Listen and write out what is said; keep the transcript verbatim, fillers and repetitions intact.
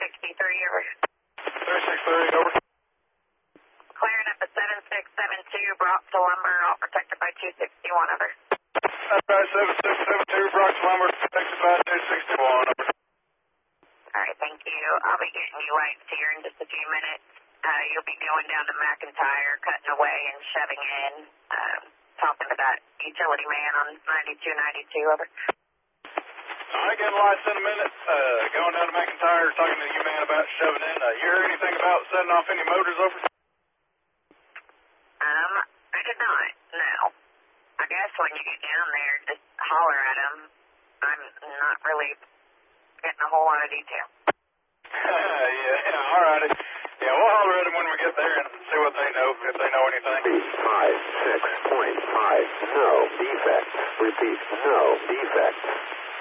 sixty-three, over. three six three, over. Clearing up at seven six seven two, Brock to lumber, all protected by two sixty-one, over. That's right, seven six seven two, Brock Lumber, protected by two sixty-one, over. All right, thank you. I'll be getting you lights here in just a few minutes. Uh, you'll be going down to McIntyre, cutting away and shoving in, um, talking to that utility man on ninety-two ninety-two, over. All right, getting lights in a minute. Uh, going down to McIntyre, talking to you man about shoving in. Uh, you hear anything about setting off any motors, over? Um, I did not, no. I guess when you get down there, just holler at them. I'm not really getting a whole lot of detail. yeah, all righty. Yeah, we'll holler at them when we get there and see what they know, if they know anything. five six point five, no defect. Repeat, no defect.